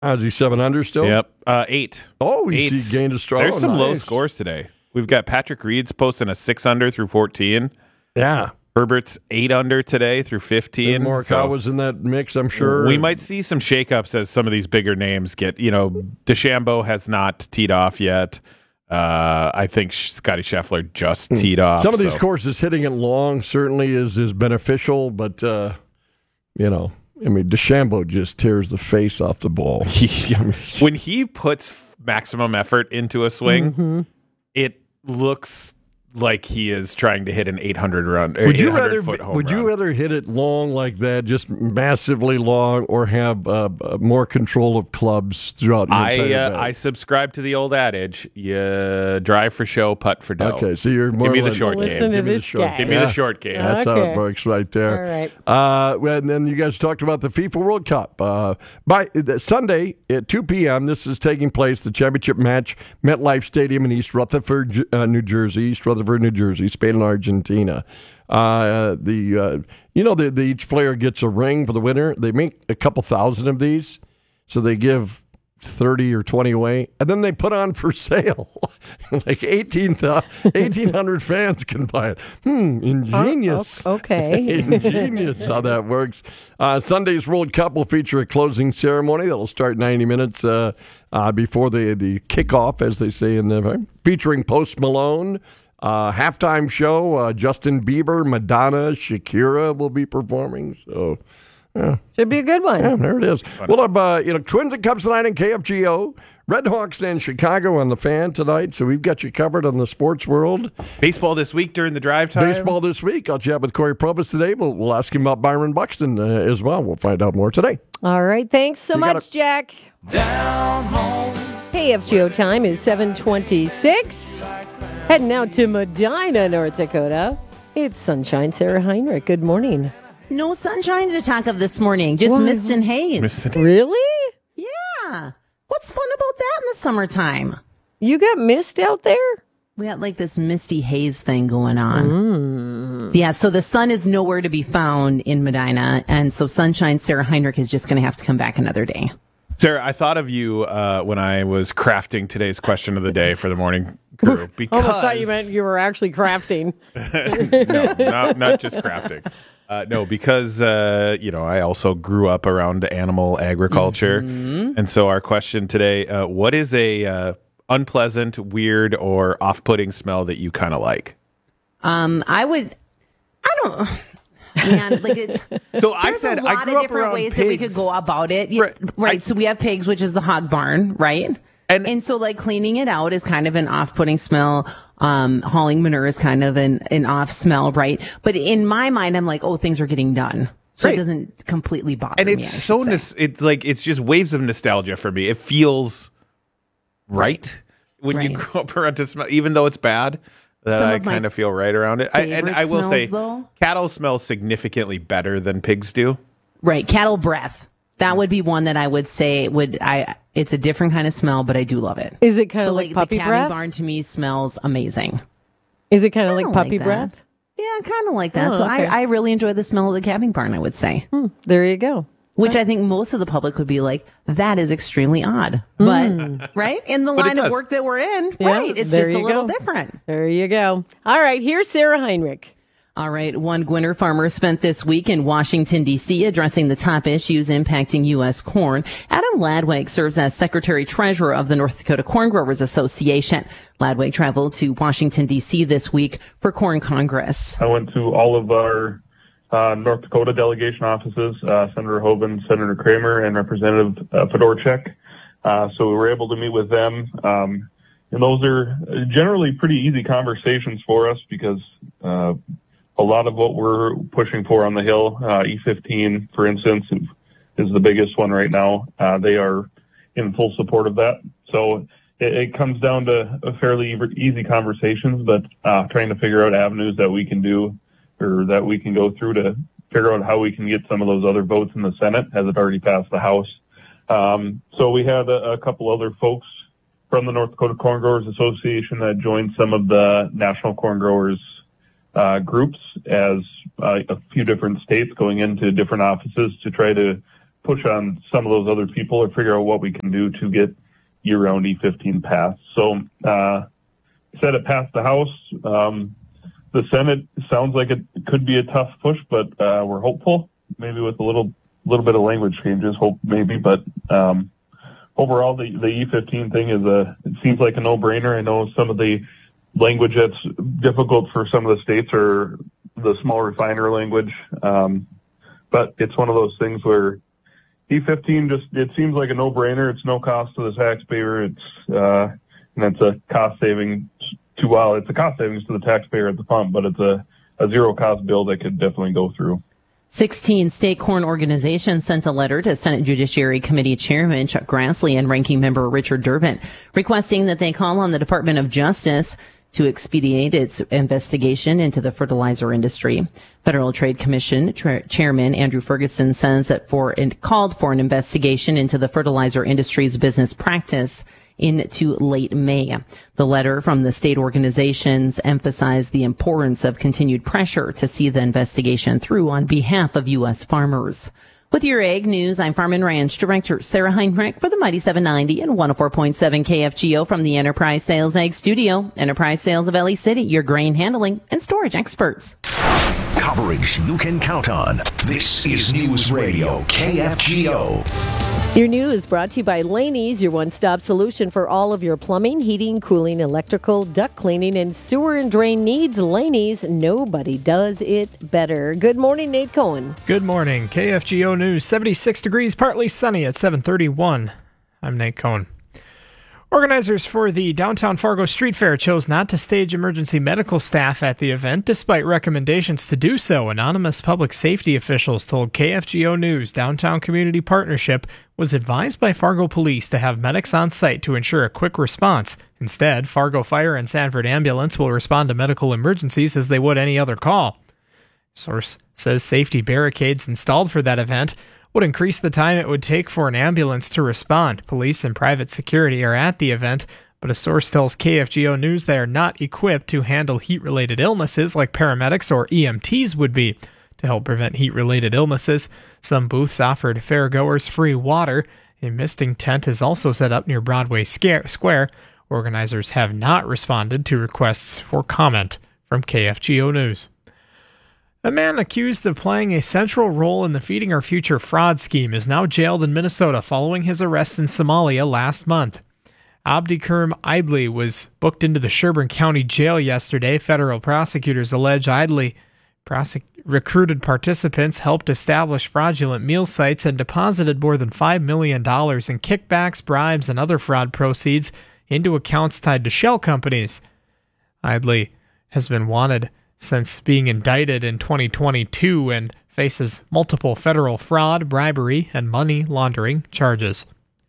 Is he 7 under still? Yep. 8. Oh, he Eight. gained a stroke. There's some low Nice. scores today. We've got Patrick Reed's posting a 6 under through 14. Yeah. Herbert's 8 under today through 15. Morikawa's in that mix, I'm sure. We might see some shakeups as some of these bigger names get, DeChambeau has not teed off yet. I think Scotty Scheffler just teed off. Some of these courses hitting it long certainly is beneficial, but, DeChambeau just tears the face off the ball. When he puts maximum effort into a swing, it looks like he is trying to hit an 800 run. Would you rather hit it long like that, just massively long, or have more control of clubs throughout your entire day? I subscribe to the old adage: you drive for show, putt for dough. Okay, so you're more give me the short Listen game. to this guy. Give me the short game. That's how it works right there. All right. And then you guys talked about the FIFA World Cup. By Sunday at 2 p.m., this is taking place, the championship match, MetLife Stadium in East Rutherford, New Jersey, Spain and Argentina. Each player gets a ring for the winner. They make a couple thousand of these, so they give 30 or 20 away, and then they put on for sale. Like 1,800 fans can buy it. Ingenious. Okay. Ingenious how that works. Sunday's World Cup will feature a closing ceremony that'll start 90 minutes before the kickoff, as they say, featuring Post Malone. Halftime show, Justin Bieber, Madonna, Shakira will be performing. So, yeah. Should be a good one. Yeah, there it is. We'll have, Twins and Cubs tonight in KFGO. Redhawks and Chicago on the Fan tonight. So we've got you covered on the sports world. Baseball this week during the drive time. Baseball this week. I'll chat with Corey Probus today. We'll ask him about Byron Buxton as well. We'll find out more today. All right. Thanks so much, Jack. Down home. KFGO time is 7:26. Heading out to Medina, North Dakota. It's Sunshine Sarah Heinrich. Good morning. No sunshine to talk of this morning. Just mist and haze. Really? Yeah. What's fun about that in the summertime? You got mist out there? We got like this misty haze thing going on. Yeah, so the sun is nowhere to be found in Medina. And so Sunshine Sarah Heinrich is just going to have to come back another day. Sarah, I thought of you when I was crafting today's question of the day for the morning crew. Because Almost thought you meant you were actually crafting. No, not just crafting. Because I also grew up around animal agriculture, and so our question today: what is a unpleasant, weird, or off-putting smell that you kind of like? Man, like it's so I said a lot I grew of up different around ways pigs. that we could go about it. Right. So we have pigs, which is the hog barn, right? And so like cleaning it out is kind of an off-putting smell. Hauling manure is kind of an off smell, right? But in my mind, I'm like, oh, things are getting done. So it doesn't completely bother me. And it's just waves of nostalgia for me. It feels right when you go up around to smell, even though it's bad. That I kind of feel right around it. I will say, cattle smells significantly better than pigs do. Right, cattle breath. That would be one that I would say it's a different kind of smell, but I do love it. Is it kind of like puppy the breath? calving barn to me smells amazing. Is it kind of like puppy breath? Yeah, kind of like that. Oh, so okay. I really enjoy the smell of the calving barn, I would say. There you go. Which I think most of the public would be like, that is extremely odd. But, right? In the line of work that we're in, right? It's just a little different. There you go. All right, here's Sarah Heinrich. All right. One Gwinner farmer spent this week in Washington, D.C. addressing the top issues impacting U.S. corn. Adam Ladwig serves as Secretary-Treasurer of the North Dakota Corn Growers Association. Ladwig traveled to Washington, D.C. this week for Corn Congress. I went to all of our North Dakota delegation offices, Senator Hoeven, Senator Kramer, and Representative Fedorchak. So we were able to meet with them. And those are generally pretty easy conversations for us because a lot of what we're pushing for on the Hill, E15, for instance, is the biggest one right now. They are in full support of that. So it comes down to a fairly easy conversations, but trying to figure out avenues that we can do or that we can go through to figure out how we can get some of those other votes in the Senate as it already passed the House. So we had a couple other folks from the North Dakota Corn Growers Association that joined some of the National Corn Growers groups as a few different states going into different offices to try to push on some of those other people or figure out what we can do to get year-round E15 passed. So, said it passed the House. The Senate sounds like it could be a tough push, but we're hopeful. Maybe with a little bit of language changes, but overall, the E15 thing it seems like a no-brainer. I know some of the language that's difficult for some of the states are the small refiner language, but it's one of those things where E15 it seems like a no-brainer. It's no cost to the taxpayer. It's a cost saving it's a cost savings to the taxpayer at the pump, but it's a zero cost bill that could definitely go through. 16 state corn organizations sent a letter to Senate Judiciary Committee Chairman Chuck Grassley and Ranking Member Richard Durbin, requesting that they call on the Department of Justice to expedite its investigation into the fertilizer industry. Federal Trade Commission Chairman Andrew Ferguson says that called for an investigation into the fertilizer industry's business practice into late May. The letter from the state organizations emphasized the importance of continued pressure to see the investigation through on behalf of U.S. farmers. With your Ag News, I'm Farm and Ranch Director Sarah Heinrich for the Mighty 790 and 104.7 KFGO from the Enterprise Sales Ag Studio. Enterprise Sales of LA City, your grain handling and storage experts. Coverage you can count on. This is News Radio KFGO. Your news brought to you by Laney's, your one-stop solution for all of your plumbing, heating, cooling, electrical, duct cleaning, and sewer and drain needs. Laney's, nobody does it better. Good morning, Nate Cohen. Good morning. KFGO News, 76 degrees, partly sunny at 7:31. I'm Nate Cohen. Organizers for the Downtown Fargo Street Fair chose not to stage emergency medical staff at the event, despite recommendations to do so. Anonymous public safety officials told KFGO News Downtown Community Partnership was advised by Fargo Police to have medics on site to ensure a quick response. Instead, Fargo Fire and Sanford Ambulance will respond to medical emergencies as they would any other call. Source says safety barricades installed for that event would increase the time it would take for an ambulance to respond. Police and private security are at the event, but a source tells KFGO News they are not equipped to handle heat-related illnesses like paramedics or EMTs would be. To help prevent heat-related illnesses, some booths offered fairgoers free water. A misting tent is also set up near Broadway Square. Organizers have not responded to requests for comment from KFGO News. A man accused of playing a central role in the Feeding Our Future fraud scheme is now jailed in Minnesota following his arrest in Somalia last month. Abdikerm Idley was booked into the Sherburne County Jail yesterday. Federal prosecutors allege Idley recruited participants, helped establish fraudulent meal sites, and deposited more than $5 million in kickbacks, bribes, and other fraud proceeds into accounts tied to shell companies. Idley has been wanted since being indicted in 2022 and faces multiple federal fraud, bribery, and money laundering charges.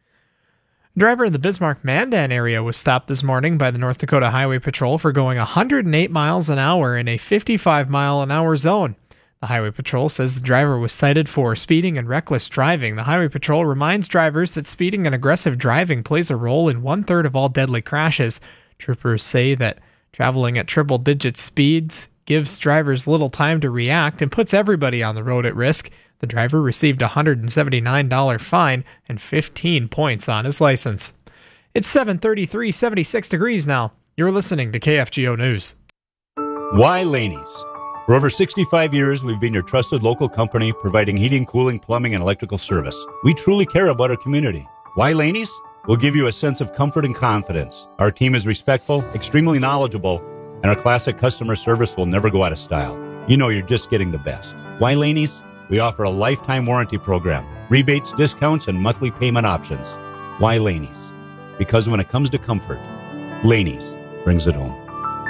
A driver in the Bismarck-Mandan area was stopped this morning by the North Dakota Highway Patrol for going 108 miles an hour in a 55-mile-an-hour zone. The Highway Patrol says the driver was cited for speeding and reckless driving. The Highway Patrol reminds drivers that speeding and aggressive driving plays a role in 1/3 of all deadly crashes. Troopers say that traveling at triple-digit speeds gives drivers little time to react and puts everybody on the road at risk. The driver received a $179 fine and 15 points on his license. It's 7:33, 76 degrees now. You're listening to KFGO News. Why Laney's? For over 65 years, we've been your trusted local company providing heating, cooling, plumbing, and electrical service. We truly care about our community. Why Laney's? We'll give you a sense of comfort and confidence. Our team is respectful, extremely knowledgeable, and our classic customer service will never go out of style. You know you're just getting the best. Why Laney's? We offer a lifetime warranty program, rebates, discounts, and monthly payment options. Why Laney's? Because when it comes to comfort, Laney's brings it home.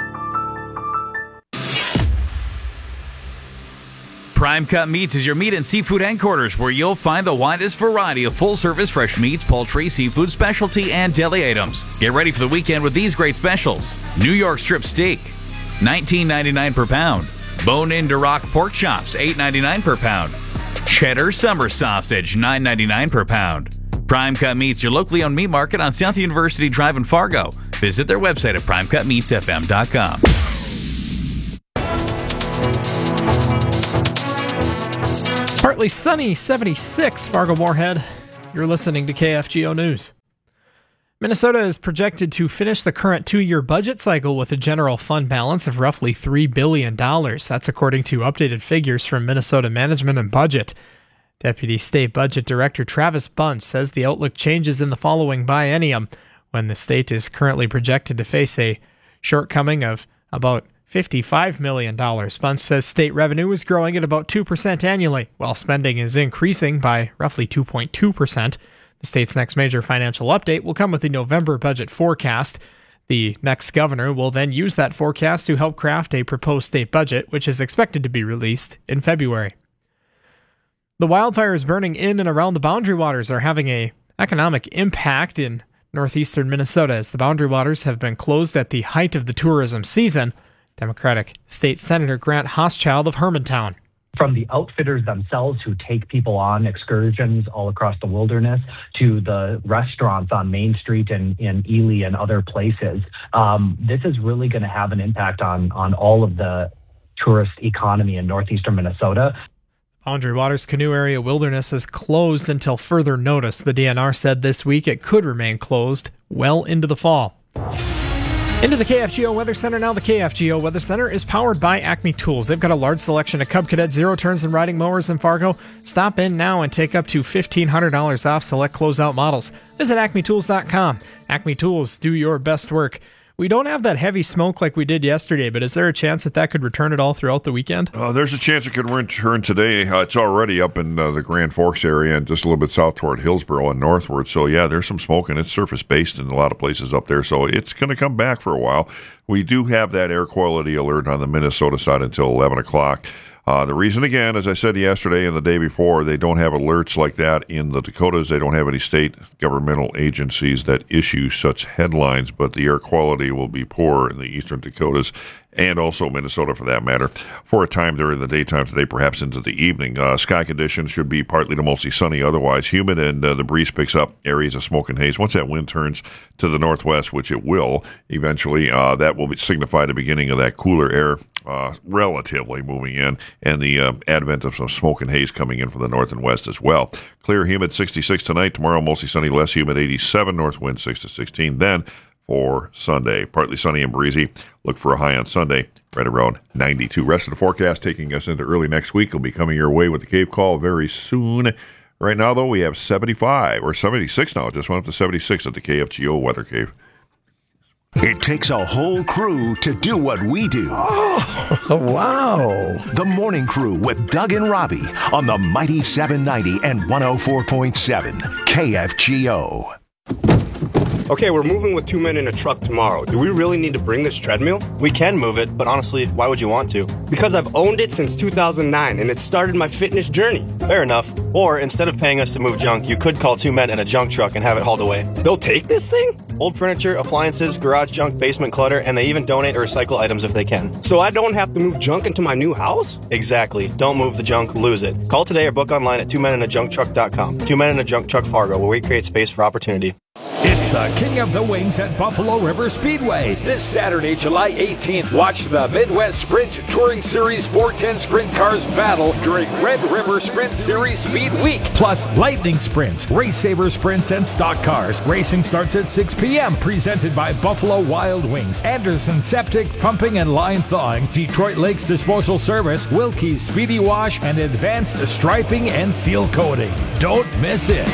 Prime Cut Meats is your meat and seafood headquarters where you'll find the widest variety of full-service fresh meats, poultry, seafood, specialty, and deli items. Get ready for the weekend with these great specials. New York strip steak, $19.99 per pound. Bone-in Duroc pork chops, $8.99 per pound. Cheddar summer sausage, $9.99 per pound. Prime Cut Meats, your locally owned meat market on South University Drive in Fargo. Visit their website at primecutmeatsfm.com. Partly Partly sunny, 76, Fargo-Moorhead. You're listening to KFGO News. Minnesota is projected to finish the current 2-year budget cycle with a general fund balance of roughly $3 billion. That's according to updated figures from Minnesota Management and Budget. Deputy State Budget Director Travis Bunch says the outlook changes in the following biennium, when the state is currently projected to face a shortcoming of about $55 million. Bunch says state revenue is growing at about 2% annually, while spending is increasing by roughly 2.2%. The state's next major financial update will come with the November budget forecast. The next governor will then use that forecast to help craft a proposed state budget, which is expected to be released in February. The wildfires burning in and around the Boundary Waters are having an economic impact in northeastern Minnesota, as the Boundary Waters have been closed at the height of the tourism season. Democratic State Senator Grant Hochschild of Hermantown. From the outfitters themselves who take people on excursions all across the wilderness to the restaurants on Main Street and in Ely and other places, this is really going to have an impact on all of the tourist economy in northeastern Minnesota. Boundary Waters Canoe Area Wilderness is closed until further notice. The DNR said this week it could remain closed well into the fall. Into the KFGO Weather Center now. The KFGO Weather Center is powered by Acme Tools. They've got a large selection of Cub Cadet zero turns and riding mowers in Fargo. Stop in now and take up to $1,500 off select closeout models. Visit acmetools.com. Acme Tools, do your best work. We don't have that heavy smoke like we did yesterday, but is there a chance that could return at all throughout the weekend? There's a chance it could return today. It's already up in the Grand Forks area and just a little bit south toward Hillsboro and northward. So, yeah, there's some smoke, and it's surface-based in a lot of places up there. So it's going to come back for a while. We do have that air quality alert on the Minnesota side until 11 o'clock. The reason, again, as I said yesterday and the day before, they don't have alerts like that in the Dakotas. They don't have any state governmental agencies that issue such headlines, but the air quality will be poor in the eastern Dakotas and also Minnesota for that matter for a time during the daytime today, perhaps into the evening. Sky conditions should be partly to mostly sunny, otherwise humid, and the breeze picks up areas of smoke and haze. Once that wind turns to the northwest, which it will eventually, that will signify the beginning of that cooler air relatively moving in, and the advent of some smoke and haze coming in from the north and west as well. Clear, humid, 66 tonight. Tomorrow, mostly sunny, less humid, 87. North wind, 6 to 16. Then for Sunday, partly sunny and breezy. Look for a high on Sunday, right around 92. Rest of the forecast taking us into early next week will be coming your way with the Cape Call very soon. Right now, though, we have 75 or 76 now. It just went up to 76 at the KFGO Weather Cave. It takes a whole crew to do what we do. Oh, wow. The Morning Crew with Doug and Robbie on the Mighty 790 and 104.7 KFGO. Okay, we're moving with 2 men in a truck tomorrow. Do we really need to bring this treadmill? We can move it, but honestly, why would you want to? Because I've owned it since 2009, and it started my fitness journey. Fair enough. Or, instead of paying us to move junk, you could call 2 men in a junk truck and have it hauled away. They'll take this thing? Old furniture, appliances, garage junk, basement clutter, and they even donate or recycle items if they can. So I don't have to move junk into my new house? Exactly. Don't move the junk, lose it. Call today or book online at 2meninajuncktruck.com. 2 Men in a Junk Truck Fargo, where we create space for opportunity. It's the King of the Wings at Buffalo River Speedway. This Saturday, July 18th, watch the Midwest Sprint Touring Series 410 Sprint Cars battle during Red River Sprint Series Speed Week. Plus, lightning sprints, race saver sprints, and stock cars. Racing starts at 6 p.m. Presented by Buffalo Wild Wings, Anderson Septic, Pumping and Line Thawing, Detroit Lakes Disposal Service, Wilkie's Speedy Wash, and Advanced Striping and Seal Coating. Don't miss it.